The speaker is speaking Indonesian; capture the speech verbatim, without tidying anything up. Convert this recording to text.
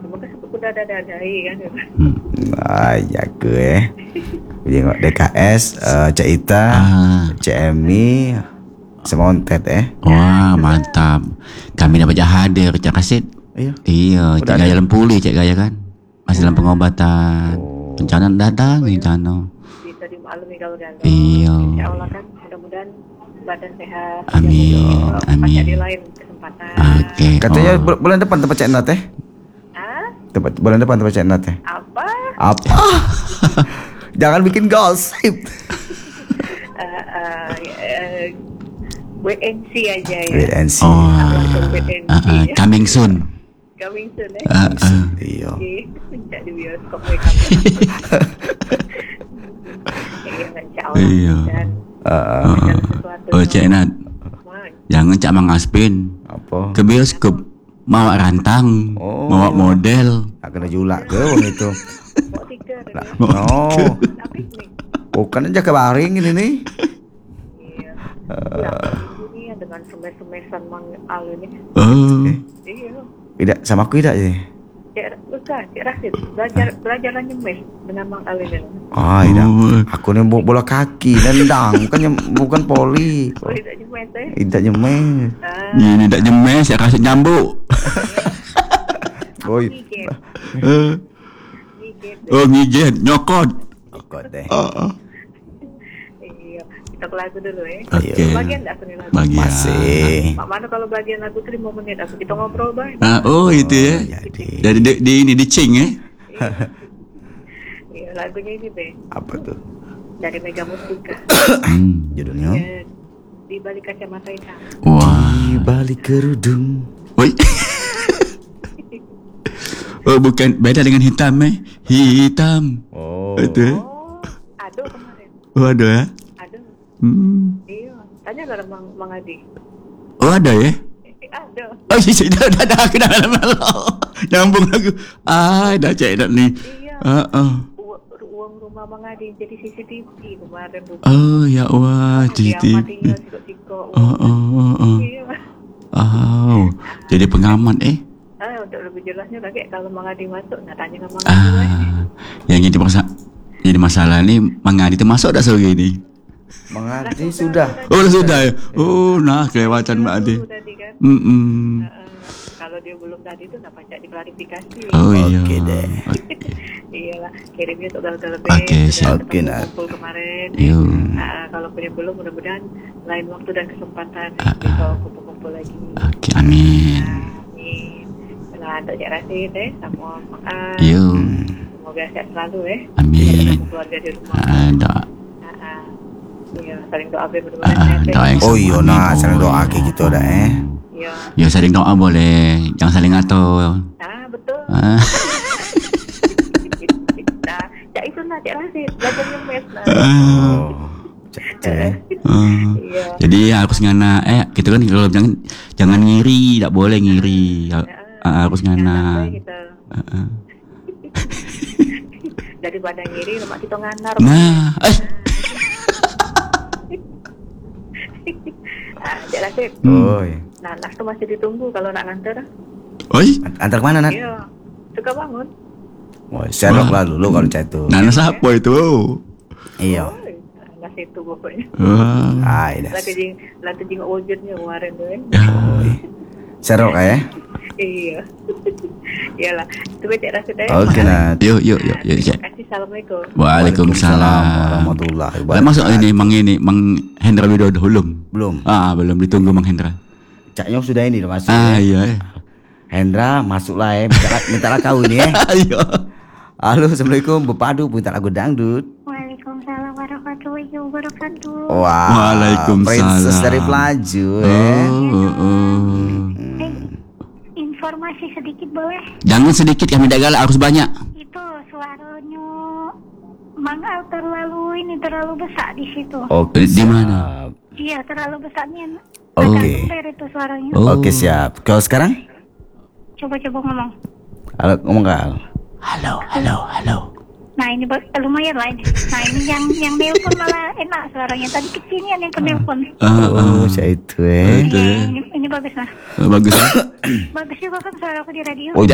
Maka sebut kuda ada-adai kan. Hmm. Ah, jago eh. Tengok D K S, uh, Cik Ita, Ah. Cik Emi, semontet eh. Wah, mantap. Kami dapat hadir Cik Kasit. Iya. Iya, Cik Udah Gaya ada? dalam pulih Cik Gaya kan. Masih dalam pengobatan. Oh. Rencana datang rencana. Bisa dimaklumi kalau galau. Iya. Insya Allah kan mudah-mudahan badan sehat. Amin, Ya, amin. banyak di lain kesempatan. Oke. Katanya oh. bul- bulan depan tempat Cik Nat eh. Ah, Tempat bulan depan tempat Cik Nat eh. apa? Apa? Jangan bikin gosip. Uh, uh, uh, wait and see aja ya. Wait and see. Oh. Wait and Uh, see. uh, coming soon. Coming soon eh. Uh, uh. Iya. Oke, mencak di bioskop mereka. Iya, insya Allah. Iya. Dan Uh, segala sesuatu. Oh, Cik Nat. Wah, Jangan Cak Mang Aspin apa? ke bioskop bawa rantang, Oh. bawa model. Tak kena julak ke wong itu? bawa tiga dah Lah, dia. no. Tapi nih, Bukan aja kebaring ini nih. iya. Nah, ini ya dengan semes-semesan Mang Al ini. Oh. Iya. Tidak sama aku tidak sih. Cik, bukan, Cik Rasid. Belajar, belajar nyemes dengan Mang Al ini. Ah, tidak. Oh. Aku nih bo- bola kaki nendang, bukan nyem- bukan poli. Oh, tidak nyemes eh. Tidak nyemes. Ah, Ini tak jemes, saya kasih nyambuk. Oi. mikir, Eh. mikir. Oh, ngigit, nyokot. Kok deh. Oh. Iya. Kita ke lagu dulu eh. Oke. Bagian tak seni lagu? Bagian. Masih. Mak mana kalau bagian lagu tuh lima menit aku kita ngobrol baik. Ah, oh, itu ya. Jadi Dari di, di ini di cing eh. Iya, lagunya ini be apa tuh? dari Mega Mustika. Hmm. Judulnya? Ya, di balik kacamata hitam. Wah. Di balik kerudung. Woi. Oh, bukan beda dengan hitam eh. Hitam. Oh. Itu. eh. Oh, ada kemarin. Oh, ada ya. Ada. Hmm. Iya, tanya lah Mang, Mang Adi. Oh, ada ya. Eh, ada. Oh, sih, sih, dah, dah, dah, aku dah malam-malam. Nyambung lagu. Ah, dah cek dah ni. Iya. Ah, ah. Uang, uang rumah Mang Adi jadi C C T V kemarin bu. Oh, ya Allah, Dia jadi. matinya sikok-sikok. Oh, oh, oh, oh. Iya. Oh, jadi pengamat eh. Ah, untuk lebih jelasnya lagi kalau Mang Adi masuk, nah tanya ke Mang Adi. Ah, lah. yang jadi masalah, jadi masalah ni Mang Adi tu masuk tak sore ni? Mengerti sudah. Oh, dah sudah ya. Oh, nah kelewatan Mak Adi. Dulu tadi kan. Hmm. hmm. Uh, kalau dia belum tadi tuh nak pacak diklarifikasi. Oh iya. Okey deh. Iyalah, kirimnya untuk dalam lebih. Okey, siap. Okey, Nat. Kumpul kemarin. Yo. Uh, kalau punya belum, mudah-mudahan lain waktu dan kesempatan Ah, bisa kumpul-kumpul lagi. Okey, amin. Amin. Nah, untuk Cik Rasid eh, sama Mak Al. Yo. Semoga sehat selalu eh. Amin. Sama keluarga di rumah. Ah, doa. Ah, ah. Iya, saling doa biar mudah-mudahan Ah, sehat. eh. doa yang Oh sama. iya Amin. nak, saling doa kayak gitu dah eh. Iya. Ya saling doa boleh, jangan saling ngatur. Ah, betul. Ah. Nah, Cak itu nak Cak Rasid belajar nyemes nah. Oh. Cek cek. Ah. Iya. Jadi harus ngana eh kita kan kalau jangan jangan ngiri, tak boleh ngiri. Ah, harus Jangan ngana. sampai kita Ah, ah. daripada ngiri lemak kita nganar. Nah, eh. Ah, Cak Rasid. Oi. Nah, Nas tuh masih ditunggu kalau nak nganter. Oi, Antar kemana Nat? Iya. Suka bangun. Wah, Sherlock lah dulu kalau cak itu. Nana siapa itu? Iya. Oh, Nas itu pokoknya. Wah. Ah, ini. Lagi jing, lagi jing wujudnya kemarin tuh kan. Oi. Sherlock eh. Iya. Iyalah. Itu Cak Rasid eh. Oke Nat. Yuk, yuk, yuk, yuk, Cak. Terima kasih. Assalamualaikum. Waalaikumsalam. warahmatullahi Lah masuk wabarakatuh. ini Mang ini Mang Hendra Widodo belum? Belum. Ah, belum ditunggu Mang Hendra. Caknya sudah ini dah masuk. Ah, eh. iya. eh. Hendra masuklah eh. Minta, minta kau ini eh. Ayo. Halo, assalamualaikum. Berpadu minta lagu dangdut. Waalaikumsalam warahmatullahi wabarakatuh. Wah. Waalaikumsalam. Princess dari Pelaju eh. Oh, oh, oh. Eh, informasi sedikit boleh? Jangan sedikit kami tidak galak, harus banyak. Itu suaranya Mang Al terlalu ini terlalu besar di situ. Oke. Di mana? siap. Iya, terlalu besarnya. Oke. Agak gemper itu suaranya. Oh. Oke, siap. Kalau sekarang? Coba-coba ngomong. Halo, ngomong Kal. Halo, halo, halo. Nah, ini ba- lumayan lah ini. Nah, ini yang yang nelpon malah enak suaranya. Tadi kecilnya yang penelpon. Ah, Oh, saya itu eh. Itu Iya, ya. ini, ini bagus lah. Oh, bagus. ya? Bagus juga kan suara aku di radio. Oh,